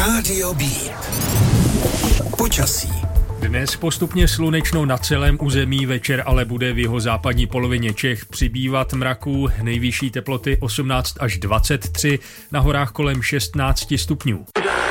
Rádio Beat. Počasí. Dnes postupně slunečno na celém území, večer ale bude v jihozápadní polovině Čech přibývat mraků, nejvyšší teploty 18 až 23, na horách kolem 16 stupňů.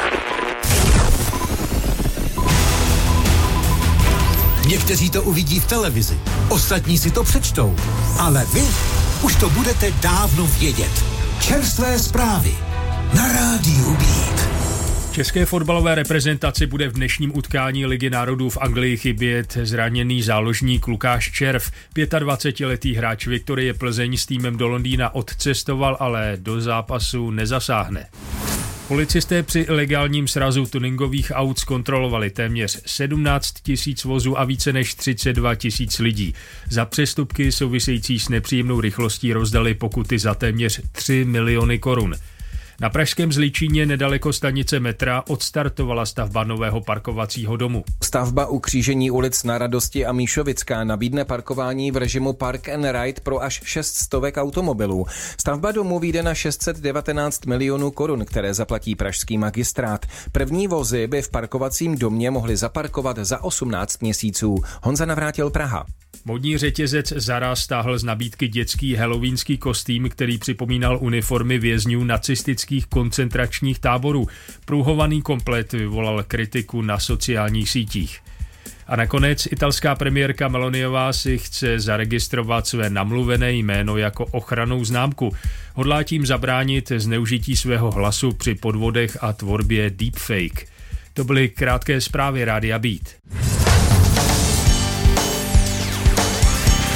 Někteří to uvidí v televizi, ostatní si to přečtou, ale vy už to budete dávno vědět. Čerstvé zprávy na Rádiu Beat. České fotbalové reprezentaci bude v dnešním utkání Ligy národů v Anglii chybět zraněný záložník Lukáš Červ. 25letý hráč Viktorie Plzeň s týmem do Londýna odcestoval, ale do zápasu nezasáhne. Policisté při ilegálním srazu tuningových aut zkontrolovali téměř 17 000 vozů a více než 32 000 lidí. Za přestupky související s nepříjemnou rychlostí rozdali pokuty za téměř 3 miliony korun. Na pražském Zličíně nedaleko stanice metra odstartovala stavba nového parkovacího domu. Stavba u křížení ulic Na Radosti a Míšovická nabídne parkování v režimu Park and Ride pro až 600 automobilů. Stavba domu vyjde na 619 milionů korun, které zaplatí pražský magistrát. První vozy by v parkovacím domě mohly zaparkovat za 18 měsíců. Honza Navrátil, Praha. Modní řetězec Zara stáhl z nabídky dětský halloweenský kostým, který připomínal uniformy vězňů nacistických koncentračních táborů. Pruhovaný komplet vyvolal kritiku na sociálních sítích. A nakonec italská premiérka Meloniová si chce zaregistrovat své namluvené jméno jako ochrannou známku. Hodlá tím zabránit zneužití svého hlasu při podvodech a tvorbě deepfake. To byly krátké zprávy Rádia Beat.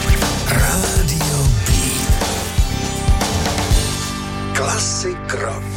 Rádio Beat. Klasik rock.